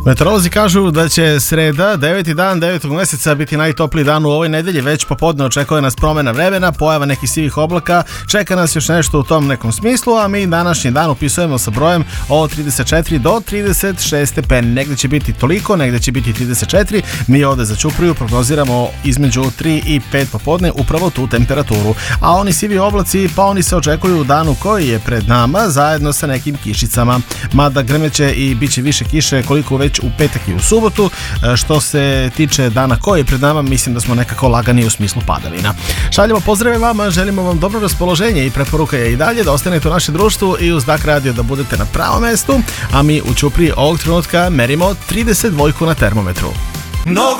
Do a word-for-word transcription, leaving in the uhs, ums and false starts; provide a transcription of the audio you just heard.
Meteorolozi kažu da će sreda, deveti dan devetog meseca biti najtopliji dan u ovoj nedelji. Već popodne očekuje nas promjena vremena, pojava nekih sivih oblaka, čeka nas još nešto u tom nekom smislu, a mi današnji dan upisujemo sa brojem od trideset četiri do trideset šest stepeni. Negde će biti toliko, negde će biti trideset četiri. Mi ovde za Ćupriju prognoziramo između tri i pet popodne upravo tu temperaturu. A oni sivi oblaci, pa oni se očekuju u danu koji je pred nama, zajedno sa nekim kišicama. Mada grmeće i bit će više kiše koliko već u petak i u subotu. Što se tiče dana koji je pred nama, mislim da smo nekako lagani u smislu padavina. Šaljemo pozdrave vama, želimo vam dobro raspoloženje i preporuka je i dalje da ostanete u našem društvu i uz Dak Radio da budete na pravom mestu, a mi u Ćupriji ovog trenutka merimo trideset dva na termometru.